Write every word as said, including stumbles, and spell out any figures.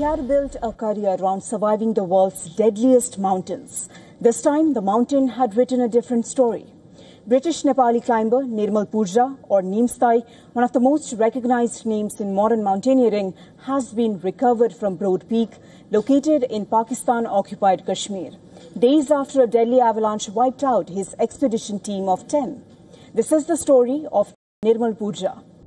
had built a career around surviving the world's deadliest mountains. This time, the mountain had written a different story. British Nepali climber Nirmal Purja, or Neemstai, one of the most recognized names in modern mountaineering, has been recovered from Broad Peak, located in Pakistan-occupied Kashmir, days after a deadly avalanche wiped out his expedition team of ten. This is the story of Nirmal Purja.